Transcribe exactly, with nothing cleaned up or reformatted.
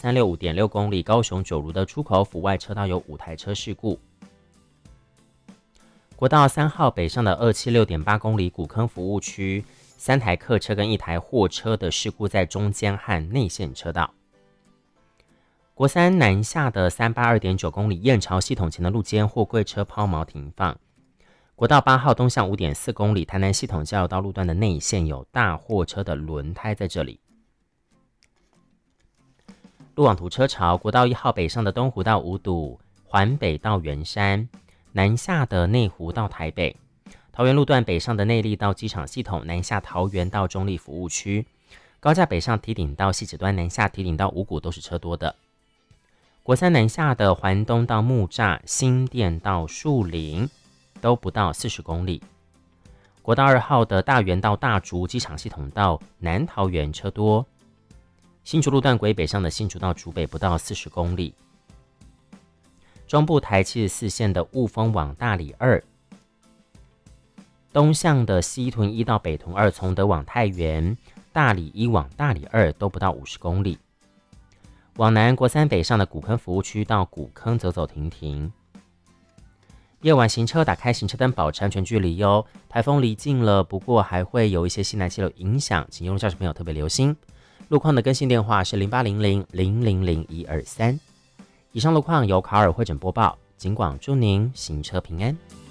三六五点六公里，高雄九如的出口府外车道有五台车事故。国道三号北上的二七六点八公里古坑服务区，三台客车跟一台货车的事故在中间和内线车道。国三南下的三八二点九公里燕巢系统前的路肩货柜车抛锚停放。国道八号东向五点四公里台南系统交流道路段的内线有大货车的轮胎在这里。路网图车潮，国道一号北上的东湖到五堵，环北到圆山，南下的内湖到台北，桃园路段北上的内壢到机场系统，南下桃园到中立服务区，高架北上堤顶到汐止端，南下堤顶到五股都是车多的。国三南下的环东到木栅，新店到树林都不到四十公里。国道二号的大园到大竹机场系统到南桃园车多。新竹路段轨北上的新竹到竹北不到四十公里。中部台七十四线的雾峰往大里二，东向的西屯一到北屯二，从德往太原，大里一往大里二都不到五十公里。往南国三北上的古坑服务区到古坑走走停停。夜晚行车打开行车灯，保持安全距离哟。台风离近了，不过还会有一些西南气流影响，请用路驾驶朋友特别留心。路况的更新电话是零八零零零零零一二三。以上路况由卡尔会诊播报，警广祝您行车平安。